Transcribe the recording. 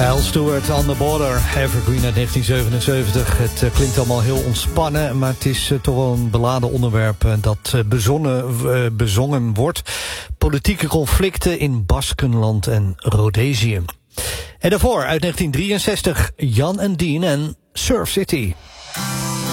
Al Stewart on the Border, Evergreen uit 1977. Het klinkt allemaal heel ontspannen, maar het is toch wel een beladen onderwerp dat bezongen wordt. Politieke conflicten in Baskenland en Rhodesië. En daarvoor uit 1963 Jan en Dean en Surf City.